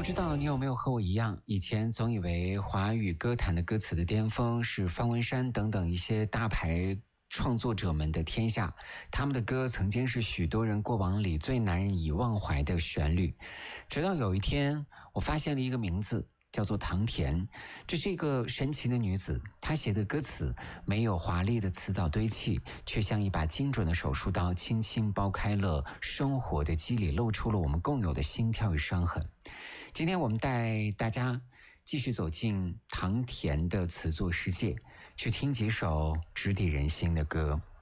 知道你有没有和我一样，以前总以为华语歌坛的歌词的巅峰是方文山等等一些大牌创作者们的天下，他们的歌曾经是许多人过往里最难以忘怀的旋律。直到有一天，我发现了一个名字，叫做唐田。这是一个神奇的女子，她写的歌词没有华丽的词藻堆砌，却像一把精准的手术刀，轻轻剥开了生活的肌理，露出了我们共有的心跳与伤痕。今天我们带大家继续走进唐田的词作世界，去听几首直抵人心的歌。